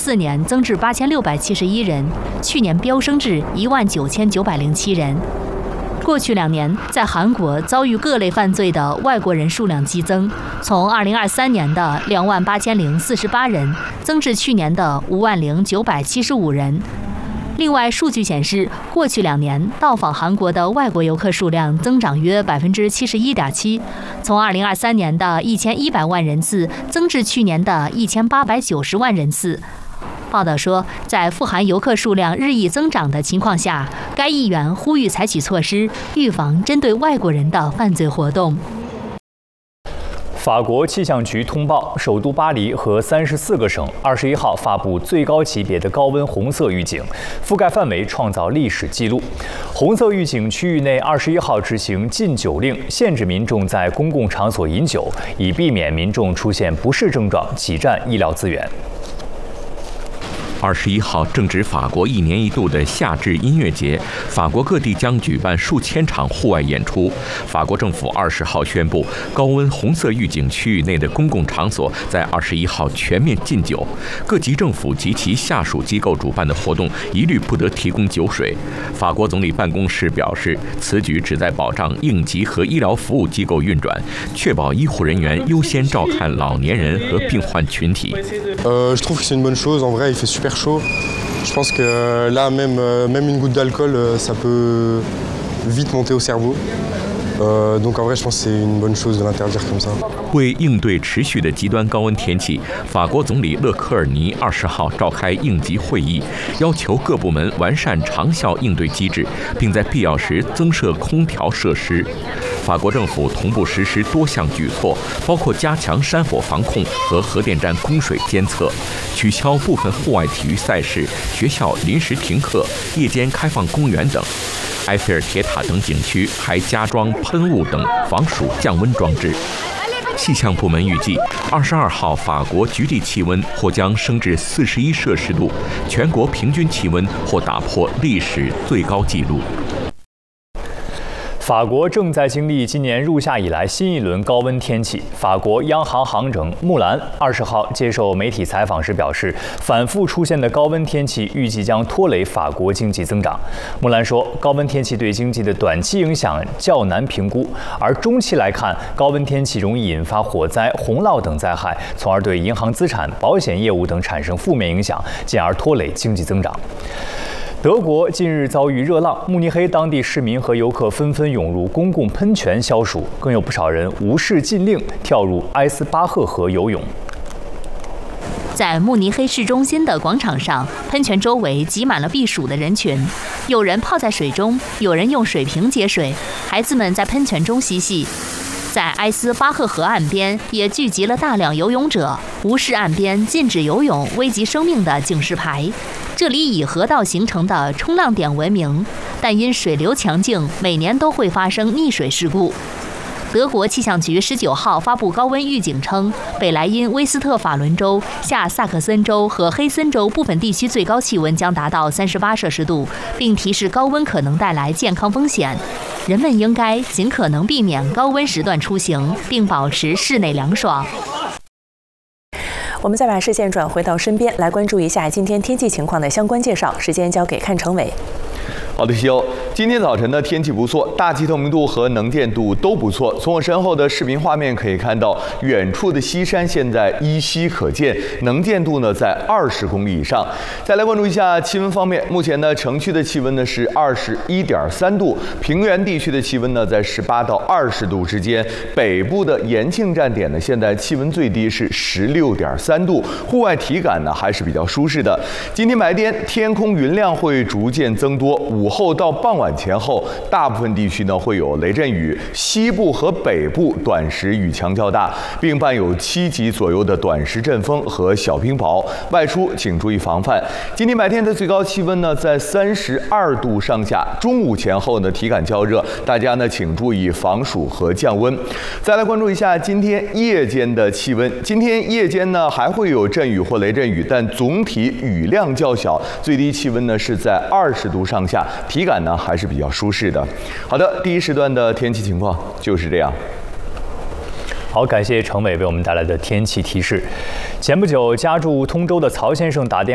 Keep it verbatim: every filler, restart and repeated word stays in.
四年增至八千六百七十一人，去年飙升至一万九千九百零七人。过去两年，在韩国遭遇各类犯罪的外国人数量激增，从二零二三年的两万八千零四十八人增至去年的五万零九百七十五人。另外，数据显示，过去两年到访韩国的外国游客数量增长约百分之七十一点七，从二零二三年的一千一百万人次增至去年的一千八百九十万人次。报道说，在赴韩游客数量日益增长的情况下，该议员呼吁采取措施，预防针对外国人的犯罪活动。 法国气象局通报，首都巴黎和三十四个省二十一号发布最高级别的高温红色预警，覆盖范围创造历史纪录。红色预警区域内二十一号执行禁酒令，限制民众在公共场所饮酒，以避免民众出现不适症状，挤占医疗资源。 二十一号正值法国一年一度的夏至音乐节，法国各地将举办数千场户外演出。法国政府二十号宣布，高温红色预警区域内的公共场所在二十一号全面禁酒，各级政府及其下属机构主办的活动一律不得提供酒水。法国总理办公室表示，此举旨在保障应急和医疗服务机构运转，确保医护人员优先照看老年人和病患群体。 Euh, je trouve que c'est une bonne chose. En vrai, il fait super chaud. Je pense que là, même, même une goutte d'alcool, ça peut vite monter au cerveau. Euh, donc en vrai, je pense que c'est une bonne chose de l'interdire comme ça. 为应对持续的极端高温天气，法国总理勒科尔尼二十号召开应急会议，要求各部门完善长效应对机制，并在必要时增设空调设施。法国政府同步实施多项举措，包括加强山火防控和核电站供水监测，取消部分户外体育赛事，学校临时停课，夜间开放公园等。埃菲尔铁塔等景区还加装喷雾等防暑降温装置。气象部门预计，二十二号法国局地气温或将升至四十一摄氏度，全国平均气温或打破历史最高纪录。 法国正在经历今年入夏以来新一轮高温天气。法国央行行长穆兰二十号接受媒体采访时表示，反复出现的高温天气预计将拖累法国经济增长。穆兰说，高温天气对经济的短期影响较难评估，而中期来看，高温天气容易引发火灾、洪涝等灾害，从而对银行资产、保险业务等产生负面影响，进而拖累经济增长。德国近日遭遇热浪，慕尼黑当地市民和游客纷纷涌入公共喷泉消暑，更有不少人无视禁令跳入埃斯巴赫河游泳。 在慕尼黑市中心的广场上，喷泉周围挤满了避暑的人群，有人泡在水中，有人用水瓶接水，孩子们在喷泉中嬉戏。在埃斯巴赫河岸边也聚集了大量游泳者，无视岸边禁止游泳、危及生命的警示牌。这里以河道形成的冲浪点闻名，但因水流强劲，每年都会发生溺水事故。德国气象局十九号发布高温预警称，北莱茵威斯特法伦州、下萨克森州和黑森州部分地区最高气温将达到三十八摄氏度，并提示高温可能带来健康风险。人们应该尽可能避免高温时段出行，并保持室内凉爽。 我们再把视线转回到身边，来关注一下今天天气情况的相关介绍。时间交给阚成伟。 好的，西欧，今天早晨的天气不错，大气透明度和能见度都不错。从我身后的视频画面可以看到，远处的西山现在依稀可见，能见度呢在二十公里以上。再来关注一下气温方面，目前呢城区的气温呢是二十一点三度，平原地区的气温呢在十八到二十度之间。北部的延庆站点呢，现在气温最低是十六点三度，户外体感呢还是比较舒适的。今天白天天空云量会逐渐增多，午后到傍晚前后，大部分地区呢会有雷阵雨，西部和北部短时雨强较大，并伴有七级左右的短时阵风和小冰雹，外出请注意防范。今天白天的最高气温呢在三十二度上下，中午前后呢体感较热，大家呢请注意防暑和降温。再来关注一下今天夜间的气温，今天夜间呢还会有阵雨或雷阵雨，但总体雨量较小，最低气温呢是在二十度上下，体感呢还是比较舒适的。好的，第一时段的天气情况就是这样。 好，感谢程伟为我们带来的天气提示。前不久，家住通州的曹先生打电